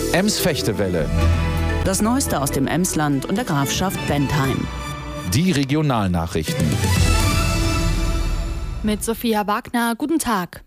Ems-Fechtewelle. Das Neueste aus dem Emsland und der Grafschaft Bentheim. Die Regionalnachrichten. Mit Sophia Wagner, guten Tag.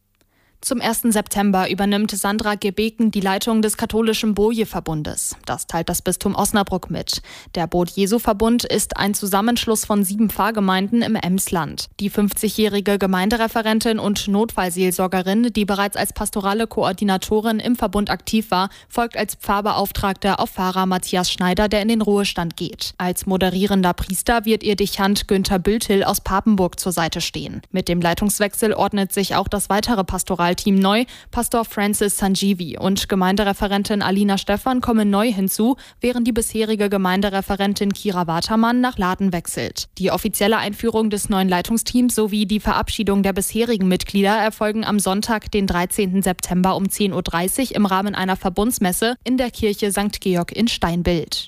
Zum 1. September übernimmt Sandra Gebeken die Leitung des katholischen Boje-Verbundes. Das teilt das Bistum Osnabrück mit. Der Boot-Jesu-Verbund ist ein Zusammenschluss von 7 Pfarrgemeinden im Emsland. Die 50-jährige Gemeindereferentin und Notfallseelsorgerin, die bereits als pastorale Koordinatorin im Verbund aktiv war, folgt als Pfarrbeauftragte auf Pfarrer Matthias Schneider, der in den Ruhestand geht. Als moderierender Priester wird ihr Dechant Günther Bültil aus Papenburg zur Seite stehen. Mit dem Leitungswechsel ordnet sich auch das weitere Pastoralteam neu. Pastor Francis Sanjeevi und Gemeindereferentin Alina Stephan kommen neu hinzu, während die bisherige Gemeindereferentin Kira Watermann nach Laden wechselt. Die offizielle Einführung des neuen Leitungsteams sowie die Verabschiedung der bisherigen Mitglieder erfolgen am Sonntag, den 13. September um 10.30 Uhr im Rahmen einer Verbundsmesse in der Kirche St. Georg in Steinbild.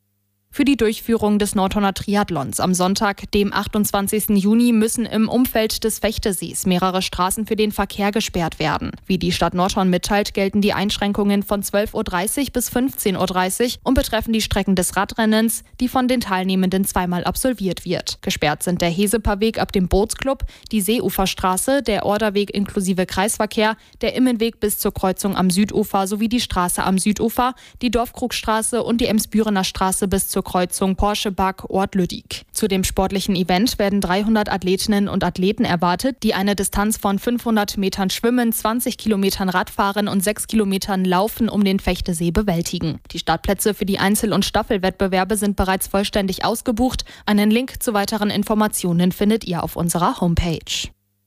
Für die Durchführung des Nordhorner Triathlons am Sonntag, dem 28. Juni, müssen im Umfeld des Fechtesees mehrere Straßen für den Verkehr gesperrt werden. Wie die Stadt Nordhorn mitteilt, gelten die Einschränkungen von 12.30 Uhr bis 15.30 Uhr und betreffen die Strecken des Radrennens, die von den Teilnehmenden zweimal absolviert wird. Gesperrt sind der Heseperweg ab dem Bootsclub, die Seeuferstraße, der Orderweg inklusive Kreisverkehr, der Immenweg bis zur Kreuzung am Südufer sowie die Straße am Südufer, die Dorfkrugstraße und die Emsbürener Straße bis zur Kreuzung Porscheback-Ort Lüddig. Zu dem sportlichen Event werden 300 Athletinnen und Athleten erwartet, die eine Distanz von 500 Metern Schwimmen, 20 Kilometern Radfahren und 6 Kilometern Laufen um den Fechtesee bewältigen. Die Startplätze für die Einzel- und Staffelwettbewerbe sind bereits vollständig ausgebucht. Einen Link zu weiteren Informationen findet ihr auf unserer Homepage.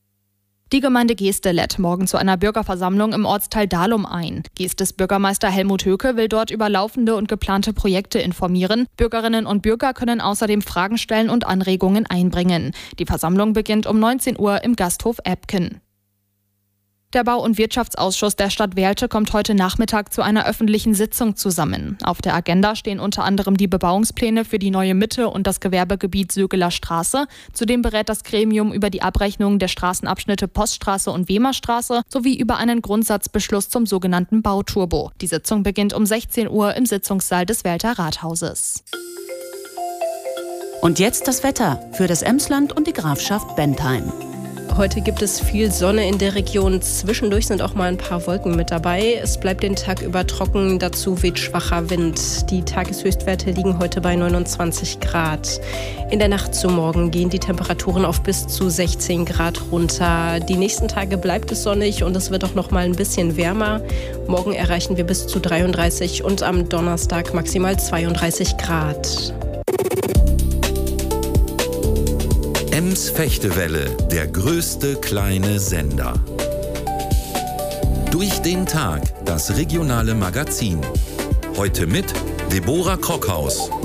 Die Gemeinde Geeste lädt morgen zu einer Bürgerversammlung im Ortsteil Dahlum ein. Geestes Bürgermeister Helmut Höke will dort über laufende und geplante Projekte informieren. Bürgerinnen und Bürger können außerdem Fragen stellen und Anregungen einbringen. Die Versammlung beginnt um 19 Uhr im Gasthof Ebken. Der Bau- und Wirtschaftsausschuss der Stadt Werlte kommt heute Nachmittag zu einer öffentlichen Sitzung zusammen. Auf der Agenda stehen unter anderem die Bebauungspläne für die neue Mitte und das Gewerbegebiet Sögeler Straße. Zudem berät das Gremium über die Abrechnung der Straßenabschnitte Poststraße und Wehmerstraße sowie über einen Grundsatzbeschluss zum sogenannten Bauturbo. Die Sitzung beginnt um 16 Uhr im Sitzungssaal des Werter Rathauses. Und jetzt das Wetter für das Emsland und die Grafschaft Bentheim. Heute gibt es viel Sonne in der Region. Zwischendurch sind auch mal ein paar Wolken mit dabei. Es bleibt den Tag über trocken, dazu weht schwacher Wind. Die Tageshöchstwerte liegen heute bei 29 Grad. In der Nacht zu morgen gehen die Temperaturen auf bis zu 16 Grad runter. Die nächsten Tage bleibt es sonnig und es wird auch noch mal ein bisschen wärmer. Morgen erreichen wir bis zu 33 und am Donnerstag maximal 32 Grad. Ems-Fechtewelle, der größte kleine Sender. Durch den Tag, das regionale Magazin. Heute mit Deborah Krockhaus.